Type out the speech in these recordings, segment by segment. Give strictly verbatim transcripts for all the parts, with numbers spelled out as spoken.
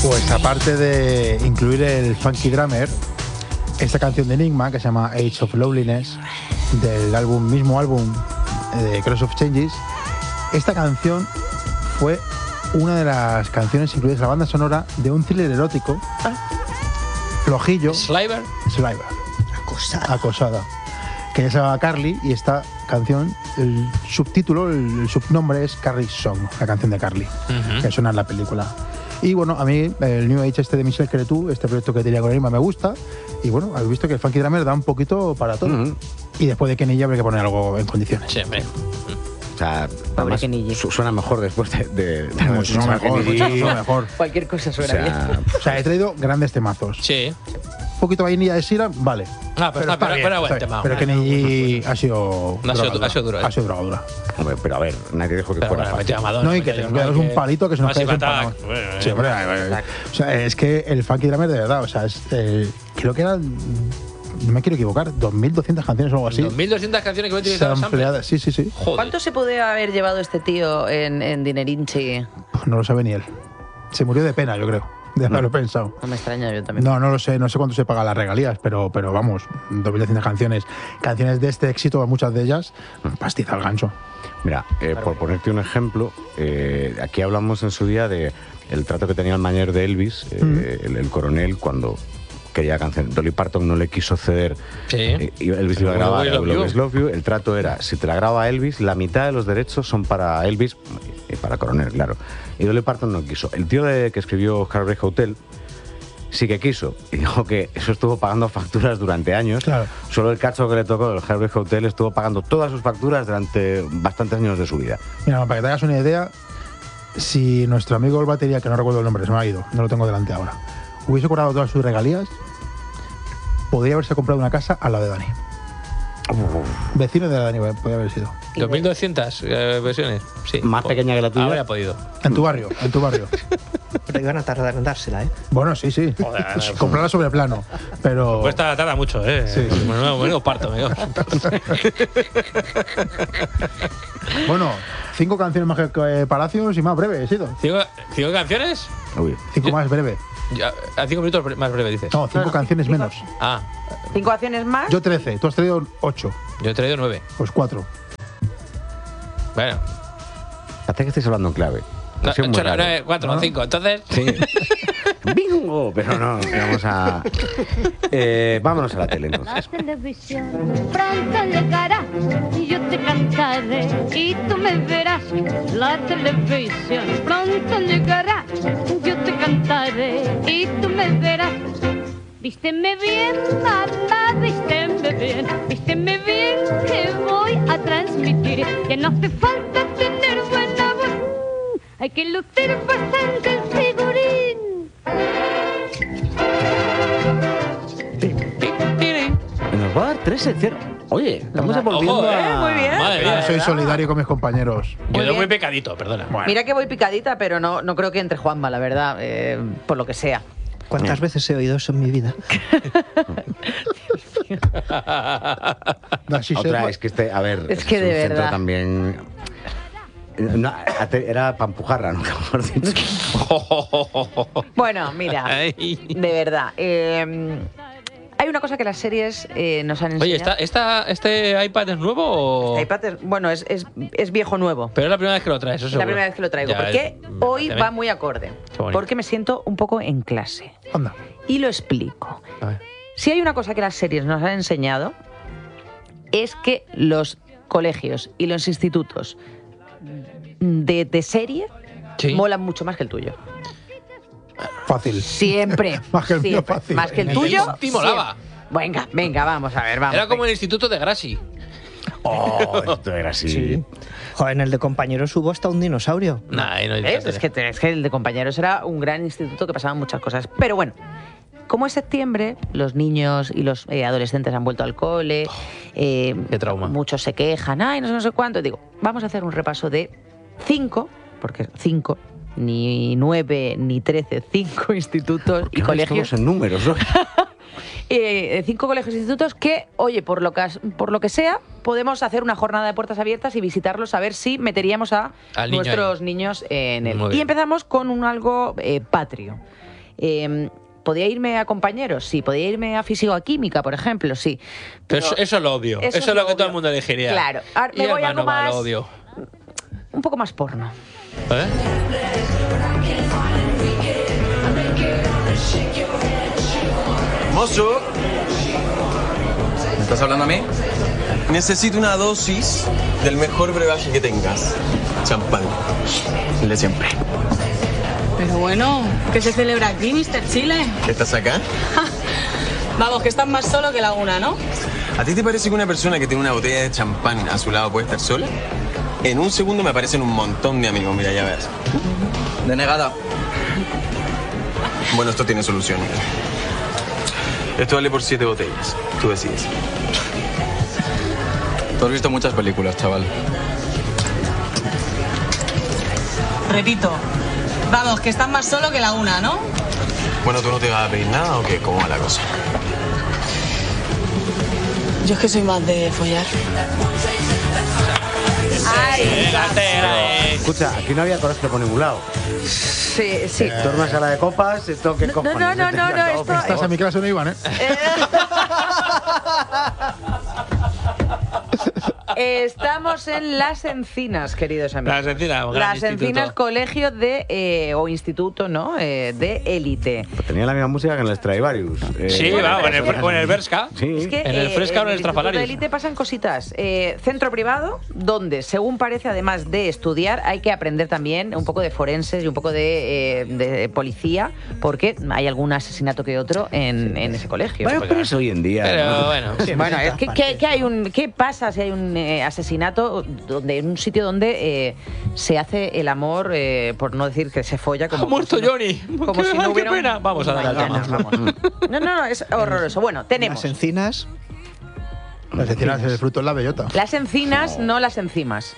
Pues aparte de incluir el Funky Drummer, esta canción de Enigma, que se llama Age of Loneliness, del álbum mismo álbum de Cross of Changes, esta canción fue una de las canciones incluidas en la banda sonora de un thriller erótico ah. flojillo. ¿Sliver? Sliver. Acosada. Acosada. Que se llama Carly, y esta canción, el subtítulo, el, el subnombre es Carly's Song, la canción de Carly, uh-huh. que suena en la película. Y bueno, a mí el New Age este de Michel Cretu, este proyecto que tenía con Enigma, me gusta. Y bueno, habéis visto que el Funky Drummer da un poquito para todo. Uh-huh. Y después de Kenny G habría que poner algo en condiciones. Sí, hombre. O sea, además, su, suena mejor después de... de, de muchísimo mejor, muchísimo mejor. Cualquier cosa suena o sea, bien. O sea, he traído grandes temazos. Sí. Un poquito vainilla de Sira, vale. Ah, pero, pero, está, pero, bien, pero buen tema. Pero Kenny G ha sido... Ha sido, ha sido duro. Ha sido drogadura. Hombre, pero a ver, nadie dijo que pero fuera bueno, fácil. No, y que te quedas un palito que se nos cae un palito. Sí, hombre, o sea, es que el Funky Drummer de verdad, o sea, es, eh, creo que eran... No me quiero equivocar, dos mil doscientas canciones o algo así. dos mil doscientas canciones que voy a utilizar sampleadas, sí, sí, sí. Joder. ¿Cuánto se puede haber llevado este tío en, en Dinerinchi? Pues no lo sabe ni él. Se murió de pena, yo creo, de haberlo no. pensado. No me extraña, yo también. No, no lo sé, no sé cuánto se pagan las regalías, pero, pero vamos, dos mil doscientas canciones. Canciones de este éxito, muchas de ellas, pastiza al gancho. Mira, eh, por ponerte un ejemplo, eh, aquí hablamos en su día de el trato que tenía el manager de Elvis, eh, mm. el, el coronel, cuando... quería canción. Dolly Parton no le quiso ceder. Sí. Eh, Elvis iba a grabar I Love, Love You. El trato era, si te la graba Elvis, la mitad de los derechos son para Elvis y para Coronel, claro. Y Dolly Parton no quiso. El tío de, que escribió Heartbreak Hotel sí que quiso. Y dijo que eso estuvo pagando facturas durante años. Claro. Solo el cacho que le tocó del Heartbreak Hotel estuvo pagando todas sus facturas durante bastantes años de su vida. Mira, para que te hagas una idea, si nuestro amigo el batería, que no recuerdo el nombre, se me ha ido, no lo tengo delante ahora, hubiese cobrado todas sus regalías, podría haberse comprado una casa a la de Dani. Uf. Vecino de Dani podría haber sido. dos mil doscientas eh, versiones, sí. Más pequeña que la tuya. Habría podido. En tu barrio, en tu barrio. Pero iban a tardar en dársela, ¿eh? Bueno, sí, sí. Joder, sí, comprarla sobre plano, pero... Cuesta, tarda mucho, ¿eh? Sí, sí. Bueno, bueno, parto, amigos. Bueno, cinco canciones más que Palacios y más breve, he sido. ¿Cinco, cinco canciones? Uy. Cinco Yo, más breve. Ya, a cinco minutos más breve, dices. No, cinco no, canciones cinco. menos. Ah. ¿Cinco canciones más? Yo trece, tú has traído ocho. Yo he traído nueve. Pues cuatro. Bueno. Parece que estáis hablando en clave. No, ocho, nueve, cuatro o cinco, entonces... Sí. ¡Bingo! Pero no, vamos a... Eh, vámonos a la tele, entonces. La televisión pronto llegará y yo te cantaré y tú me verás. La televisión pronto llegará, yo te cantaré y tú me verás. Vísteme bien, mamá, vísteme bien, vísteme bien que voy a transmitir que no hace falta tener buena voz, hay que lucir bastante el figurín. Nos va a dar tres secciones. Oye, estamos volviendo Ojo, ¿eh? a... Muy bien. Madre mía, soy solidario con mis compañeros. Yo doy muy pecadito, perdona. Bueno. Mira que voy picadita, pero no, no creo que entre Juanma, la verdad, eh, por lo que sea. ¿Cuántas Bien. veces he oído eso en mi vida? Otra, es que este, a ver, es que de verdad también... No, era para empujarla, nunca mejor dicho. Bueno, mira, de verdad. Eh, hay una cosa que las series eh, nos han enseñado. Oye, ¿esta, esta, ¿este iPad es nuevo o...? Este iPad es, bueno, es, es, es viejo nuevo. Pero es la primera vez que lo traes, eso Es seguro. la primera vez que lo traigo, Ya, porque es, hoy también. va muy acorde. Porque me siento un poco en clase. Anda. Y lo explico. Si hay una cosa que las series nos han enseñado, es que los colegios y los institutos de, de serie sí. molan mucho más que el tuyo. Fácil. Siempre. Más que el mío, siempre. fácil. Más que el tuyo. Sí, molaba. Venga, venga, vamos a ver, vamos. Era como venga. el instituto de Grassi. Oh, esto era así. Sí. Joder, en el de compañeros hubo hasta un dinosaurio. Nah, no hay ¿Ves? Es que, es que el de compañeros era un gran instituto que pasaban muchas cosas. Pero bueno, como es septiembre, los niños y los eh, adolescentes han vuelto al cole. Eh, Qué trauma. Muchos se quejan, ay, no sé, no sé cuánto. Digo, vamos a hacer un repaso de cinco, porque cinco, ni nueve, ni trece, cinco institutos y colegios. Estamos en números, ¿no? Eh, cinco colegios e institutos que, oye, por lo que, por lo que sea, podemos hacer una jornada de puertas abiertas y visitarlos a ver si meteríamos a Al niño nuestros ahí. niños en él. Muy Y bien. empezamos con un algo eh, patrio. Eh, ¿Podía irme a compañeros? Sí. ¿Podía irme a físico-química, por ejemplo? Sí. Pero eso, eso lo odio. Eso, eso es lo que todo el mundo elegiría. Claro. Ahora me y voy a algo más... Lo odio. Un poco más porno. ¿Eh? Mozo, ¿me estás hablando a mí? Necesito una dosis del mejor brebaje que tengas. Champán. El de siempre. Pero bueno, ¿qué se celebra aquí, mister Chile? ¿Qué estás acá? Vamos, que estás más solo que la una, ¿no? ¿A ti te parece que una persona que tiene una botella de champán a su lado puede estar sola? En un segundo me aparecen un montón de amigos, mira, ya ves. Denegada. Bueno, esto tiene solución. Esto vale por siete botellas. Tú decides. Tú has visto muchas películas, chaval. Repito, vamos, que estás más solo que la una, ¿no? Bueno, ¿tú no te vas a pedir nada o qué? ¿Cómo va la cosa? Yo es que soy más de follar. Ay, Escucha, aquí no había colegio por ningún lado. sí, sí. Esto es una sala de copas, esto qué No, cojones. no, no, no, no, esto- Estas a mi clase no iban, ¿eh? Estamos en Las Encinas, queridos amigos. Las Encinas, gran Las instituto. Encinas, colegio de eh, o instituto, ¿no? Eh, de élite. Pues tenía la misma música que en el Stradivarius. Eh, Sí, Bueno, va, o pero en el, es que- o en el Berska. Sí. Es que, En el eh, Fresca o en el Instituto Estrafalarios. de élite pasan cositas. Eh, centro privado, donde, según parece, además de estudiar, hay que aprender también un poco de forenses y un poco de, eh, de policía, porque hay algún asesinato que otro en, en ese colegio. Bueno, pero eso hoy en día. Pero ¿no? bueno. Bueno, es que, que- que hay un, ¿qué pasa si hay un eh, asesinato donde, en un sitio donde eh, se hace el amor, eh, por no decir que se folla como... Ha muerto como si no- Johnny. Como Qué- si no ay, qué hubiera un- pena. Vamos a un darle al mañana, tema. vamos. No, no, no, es horroroso. Bueno, tenemos Las encinas. Las encinas, el fruto es la bellota. las encinas, no las enzimas.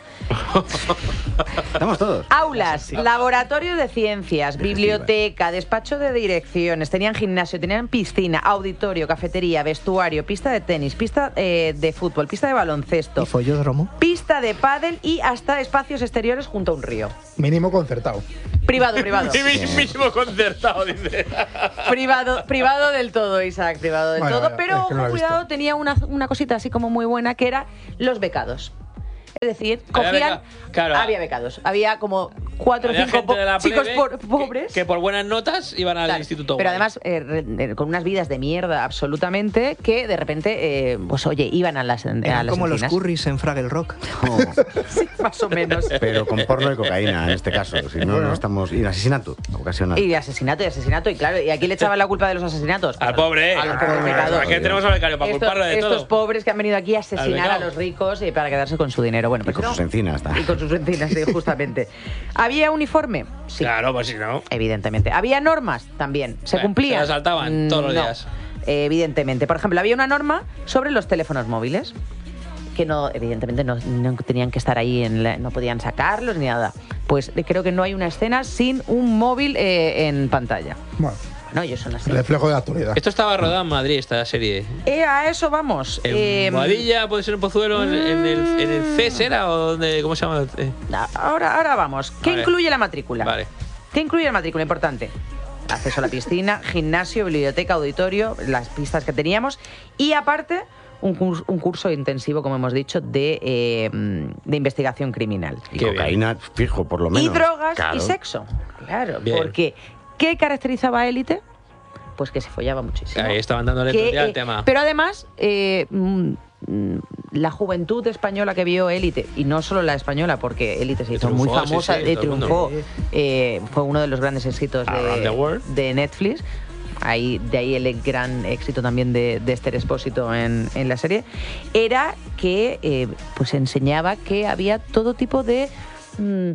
Estamos todos. Aulas, laboratorio de ciencias, biblioteca, despacho de direcciones, tenían gimnasio, tenían piscina, auditorio, cafetería, vestuario, pista de tenis, pista eh, de fútbol, pista de baloncesto, Y follódromo. pista de pádel y hasta espacios exteriores junto a un río. Mínimo concertado. Privado, privado. Y mi- mismo concertado, dice. Privado, privado del todo, Isaac, privado del Bueno, todo. bueno, Pero, es que no lo ojo, he visto. cuidado, tenía una, una cosita así como muy buena que era los becados. Es decir, Había cogían. beca- claro. Había becados. Había como cuatro o Había cinco gente po- de la chicos plebe por- que- pobres. Que, por buenas notas iban al Claro, instituto. pero guay. además eh, re- eh, con unas vidas de mierda absolutamente que de repente, eh, pues oye, iban a las, a Eran las como los encinas. curris en Fraggle Rock. No, Sí, más o menos. pero con porno y cocaína en este caso. Si no, no estamos. Y en asesinato ocasional. Y de asesinato y asesinato, y claro, ¿y aquí le echaban la culpa de los asesinatos? Al pobre, A los eh. pobres becados. Aquí tenemos al becario para Estos, culparlo de estos todo. pobres que han venido aquí a asesinar a becado. los ricos y para quedarse con su dinero. Bueno, Y pues con no. sus encinas. está. Y con sus encinas, sí, justamente. ¿Había uniforme? Sí, Claro, pues si no. evidentemente. ¿Había normas? También. ¿Se Bueno, cumplían? se las saltaban Mm, todos los no. días. Eh, evidentemente. Por ejemplo, había una norma sobre los teléfonos móviles que no, evidentemente no, no tenían que estar ahí, en la- no podían sacarlos ni nada. Pues eh, creo que no hay una escena sin un móvil eh, en pantalla. Bueno, No, ellos son así. reflejo de la actualidad. Esto estaba rodado en Madrid, esta serie. Eh, a eso vamos. En Eh, Boadilla, puede ser en Pozuelo, en, en el, en el C E S era o donde, ¿cómo se llama? Eh, ahora, ahora vamos. ¿Qué Vale. incluye la matrícula? Vale. ¿Qué incluye la matrícula? Importante. Acceso a la piscina, gimnasio, biblioteca, auditorio, las pistas que teníamos y aparte un curso, un curso intensivo, como hemos dicho, de, eh, de investigación criminal. Y Qué cocaína, fijo, por lo menos. Y drogas Claro. y sexo. Claro, Bien. porque ¿qué caracterizaba a Élite? Pues que se follaba muchísimo. Ahí estaban dándole Que, todo el día al eh, tema. Pero además, eh, mm, mm, la juventud española que vio Élite, y no solo la española, porque Élite se hizo muy triunfó, sí, famosa, sí, eh, todo el mundo. triunfó, eh, fue uno de los grandes éxitos Around the world. de, de Netflix. Ahí, de ahí el gran éxito también de, de Esther Expósito en, en la serie, era que eh, pues enseñaba que había todo tipo de mm,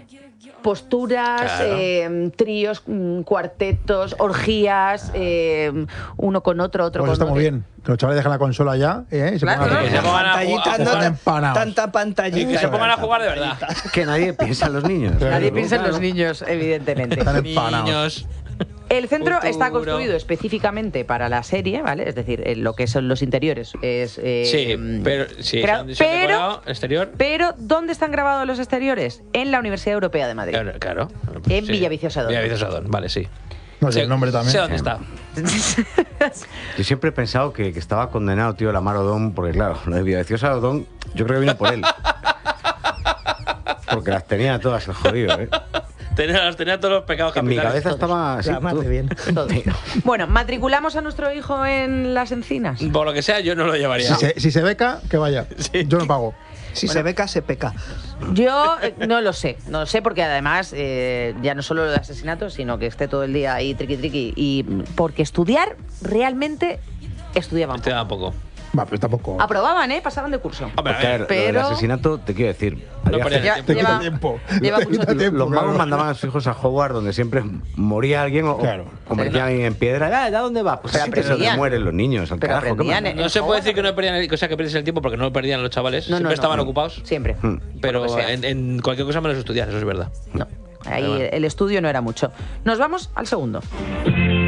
posturas, Claro. eh, tríos, mm, cuartetos, orgías, eh, uno con otro, otro Pues con está otro. muy bien. Que los chavales dejan la consola ya ¿eh? y se Claro, pongan a Que se jugar. pongan a Pantallita, jugar- a no jugar tan- empanados. tanta pantallita. Y que se pongan a jugar de verdad. Que nadie piensa en los niños. Nadie piensa en Claro. los niños, evidentemente. Están empanados. Niños. El centro Futuro. está construido específicamente para la serie, ¿vale? Es decir, eh, lo que son los interiores es... eh, Sí, mm, pero sí, crea- se han- se han pero, decorado exterior. pero, ¿dónde están grabados los exteriores? En la Universidad Europea de Madrid. Claro, claro. En Villaviciosa Don. Villaviciosa Don, vale, sí. No sé, el nombre también. Sé dónde está. Yo siempre he pensado que, que estaba condenado, tío, el Amar Odón, porque claro, lo de Biodeciosa Odón, yo creo que vino por él. Porque las tenía todas, el jodido, ¿eh? Tenía, las tenía todos los pecados En mi capitales. cabeza estaba así. La madre todo. bien. Todo. Bueno, ¿matriculamos a nuestro hijo en las encinas? Por lo que sea, yo no lo llevaría. Si se, si se beca, que vaya. Sí. Yo no pago. Si se beca, se peca. Yo eh, no lo sé, no lo sé porque además eh, ya no solo lo de asesinatos, sino que esté todo el día ahí triqui triqui y porque estudiar realmente estudiaban Te poco. da poco. Va, pero tampoco. Aprobaban, ¿eh? Pasaban de curso. Hombre, a Porque, a ver, ver, lo del pero- asesinato, te quiero decir. No había perdían gente- el Te tiempo. quita Lleva- tiempo. lleva Te mucho quita tiempo, Los magos claro. mandaban a sus hijos a Hogwarts donde siempre moría alguien o, Claro. o metían alguien en piedra. ¿A dónde vas? Pues Pero así que se aprendían. mueren los niños, al Pero carajo. ¿qué aprendían, más? ¿eh? no se puede decir que no perdían el, o sea, que pierdes el tiempo porque no lo perdían los chavales. No, no, Siempre no. estaban ocupados. Siempre. Mm. Pero Por lo que sea. en, en cualquier cosa menos estudiar, eso es verdad. No. Ahí Vale, vale. el estudio no era mucho. Nos vamos al segundo.